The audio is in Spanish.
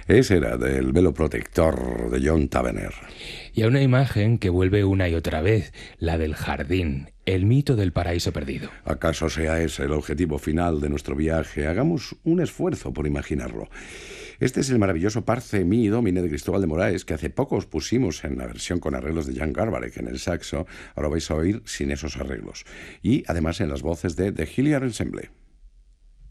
Ese era del velo protector de John Tavener. Y a una imagen que vuelve una y otra vez, la del jardín, el mito del paraíso perdido. ¿Acaso sea ese el objetivo final de nuestro viaje? Hagamos un esfuerzo por imaginarlo. Este es el maravilloso Parce mi Domine de Cristóbal de Moraes, que hace poco os pusimos en la versión con arreglos de Jan Garbarek en el saxo. Ahora vais a oír sin esos arreglos. Y además en las voces de The Hilliard Ensemble.